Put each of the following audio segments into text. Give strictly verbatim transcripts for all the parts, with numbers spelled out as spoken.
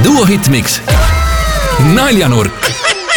Duo Hitmix Naljanurk.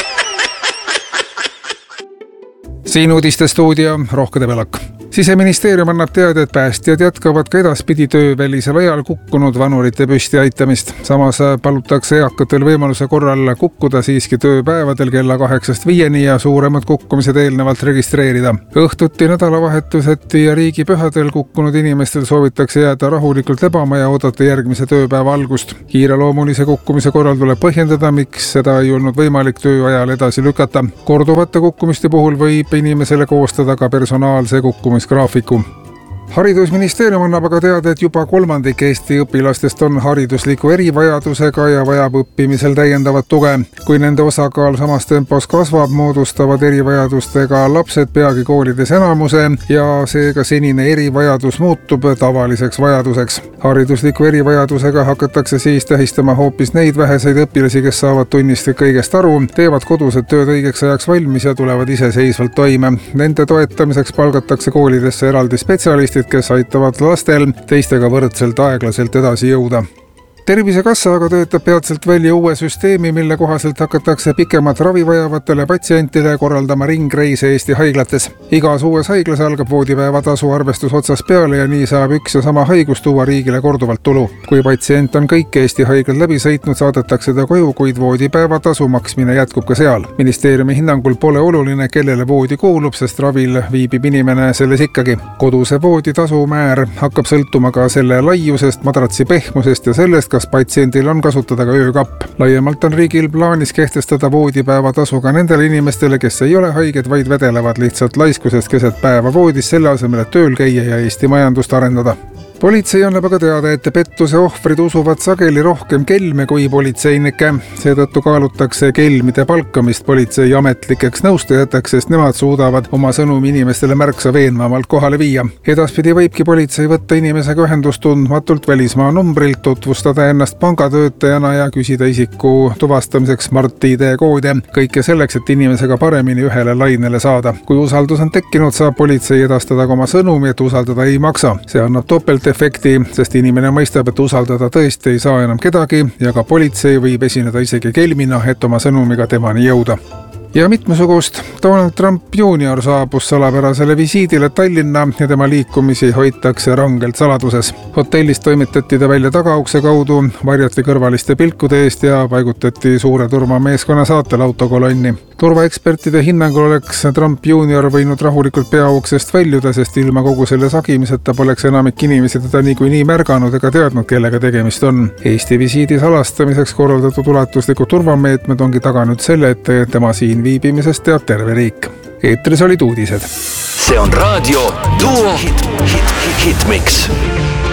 Siin uudistestuudio Rohkede Velak. Siseministeerium annab teada, et päästjad jätkavad ka edaspidi töövälisel ajal kukkunud vanurite püsti aitamist. Samas palutakse eakatel võimaluse korral kukkuda siiski tööpäevadel kella kaheksast viieni ja suuremad kukkumised eelnevalt registreerida. Õhtuti, nädalavahetuseti ja riigipühadel kukkunud inimestel soovitakse jääda rahulikult lebama ja oodata järgmise tööpäeva algust. Kiireloomulise kukkumise korral tuleb põhjendada, miks seda ei olnud võimalik tööajal edasi lükata. Korduvate kukkumiste puhul võib inimesele koostada ka personaalse kukkumis graafiku. Haridusministeerium annab aga teada, et juba kolmandik Eesti õpilastest on haridusliku erivajadusega ja vajab õppimisel täiendavat tuge. Kui nende osakaal samas tempos kasvab, moodustavad erivajadustega lapsed peagi koolides enamuse ja seega senine erivajadus muutub tavaliseks vajaduseks. Haridusliku erivajadusega hakatakse siis tähistama hoopis neid väheseid õpilasi, kes saavad tunnist kõigest aru, teevad kodused tööd õigeks ajaks valmis ja tulevad iseseisvalt toime. Nende toetamiseks palgatakse koolidesse eraldi spetsialistid, kes aitavad lastel teistega võrdselt aeglaselt edasi jõuda. Tervisekassa aga töötab peatselt välja uue süsteemi, mille kohaselt hakatakse pikemat ravi vajavatele patsientidele korraldama ringreise Eesti haiglates. Igas uues haiglas algab voodipäeva tasu arvestus otsas peale ja nii saab üks ja sama haigus tuua riigile korduvalt tulu. Kui patsient on kõik Eesti haiglad läbi sõitnud, saadetakse ta koju, kuid voodipäeva tasu maksmine jätkub ka seal. Ministeeriumi hinnangul pole oluline, kellele voodi kuulub, sest ravil viibib inimene selles ikkagi. Koduse voodi tasu määr hakkab sõltuma ka selle laiusest, madratsi pehmusest ja sellest, kas patsiendil on kasutada ka öökapp. Laiemalt on riigil plaanis kehtestada voodipäeva tasu ka nendele inimestele, kes ei ole haiged, vaid vedelevad lihtsalt laiskusest keset päeva voodis selle asemel, et tööl käia ja Eesti majandust arendada. Politsei annab aga teada, et pettuse ohvrid usuvad sageli rohkem kelme kui politseinikke. Seetõttu kaalutakse kelmide palkamist politsei ametlikeks nõustajateks, sest nemad suudavad oma sõnumi inimestele märksa veenvamalt kohale viia. Edaspidi võibki politsei võtta inimesega ühendust tundmatult välismaa numbrilt, tutvustada ennast pangatöötajana ja küsida isiku tuvastamiseks Smart I D koode. Kõike selleks, et inimesega paremini ühele lainele saada. Kui usaldus on tekkinud, saab politsei edastada ka oma sõnumi, et usaldada ei maksa. See annab topelt efekti, sest inimene mõistab, et usaldada tõesti ei saa enam kedagi ja ka politsei võib esineda isegi kelmina, et oma sõnumiga temani jõuda. Ja mitmesugust. Donald Trump juunior saabus salapärasele visiidile Tallinna ja tema liikumisi hoitakse rangelt saladuses. Hotellist toimitati ta välja tagaukse kaudu, varjati kõrvaliste pilkude eest ja paigutati suure turvameeskonna saatel autokolonni. Turvaekspertide hinnangul oleks Trump juunior võinud rahulikult peauksest väljuda, sest ilma kogu selle sagimiseta poleks enamik inimesi teda niikuinii märganud ega teadnud, kellega tegemist on. Eesti visiidi salastamiseks korraldatud ulatuslikud turvameetmed ongi taganud selle, et tema siin viibimisest teab terve riik. Eetris olid uudised. See on raadio Duo Hit, Hit, Hit, Hitmix.